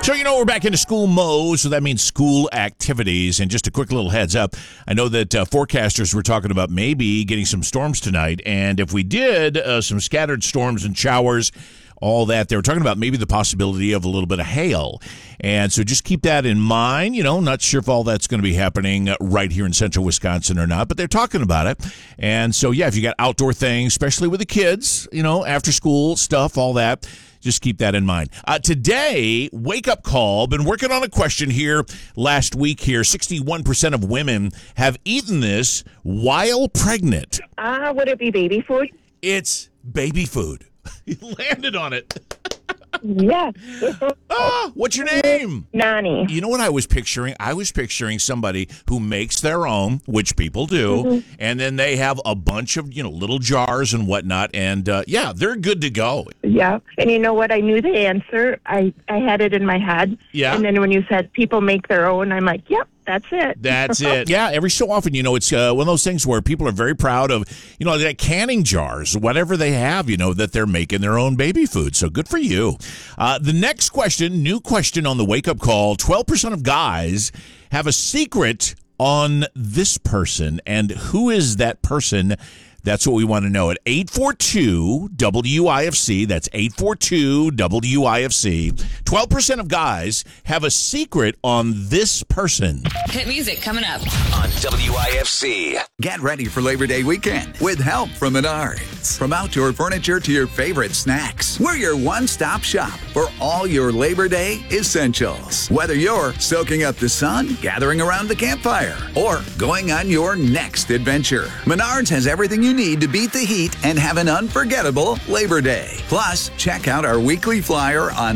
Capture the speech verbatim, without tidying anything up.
So, you know, we're back into school mode, so that means school activities. And just a quick little heads up, I know that uh, forecasters were talking about maybe getting some storms tonight. And if we did, uh, some scattered storms and showers, all that, they were talking about maybe the possibility of a little bit of hail. And so just keep that in mind. You know, not sure if all that's going to be happening right here in central Wisconsin or not, but they're talking about it. And so, yeah, if you got outdoor things, especially with the kids, you know, after school stuff, all that, just keep that in mind. Uh, today, wake up call. Been working on a question here last week here. sixty-one percent of women have eaten this while pregnant. Ah, uh, would it be baby food? It's baby food. You landed on it. Yes. Ah, what's your name? Nani. You know what I was picturing? I was picturing somebody who makes their own, which people do, mm-hmm. and then they have a bunch of, you know, little jars and whatnot, and uh, yeah, they're good to go. Yeah, and you know what? I knew the answer. I, I had it in my head. Yeah. And then when you said people make their own, I'm like, yep. That's it. That's it. Yeah, every so often, you know, it's uh, one of those things where people are very proud of, you know, that canning jars, whatever they have, you know, that they're making their own baby food. So good for you. Uh, the next question, new question on the wake-up call, twelve percent of guys have a secret on this person. And who is that person? That's what we want to know at eight four two W I F C. That's eight four two W I F C. twelve percent of guys have a secret on this person. Hit music coming up on W I F C. Get ready for Labor Day weekend with help from Menards. From outdoor furniture to your favorite snacks, we're your one-stop shop for all your Labor Day essentials. Whether you're soaking up the sun, gathering around the campfire, or going on your next adventure, Menards has everything you need to beat the heat and have an unforgettable Labor Day. Plus, check out our weekly flyer on